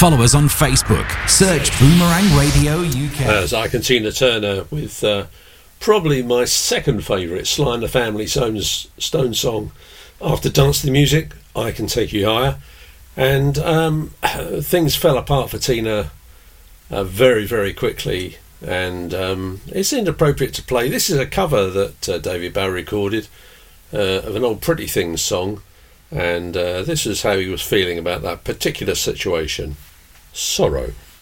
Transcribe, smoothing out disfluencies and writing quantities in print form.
Follow us on Facebook. Search Boomerang Radio UK. As I can see Tina Turner with probably my second favourite Sly and the Family Stone song after Dance to the Music, I Can Take You Higher. And things fell apart for Tina very, very quickly, and it seemed appropriate to play. This is a cover that David Bowie recorded of an old Pretty Things song, and this is how he was feeling about that particular situation. Sorrow.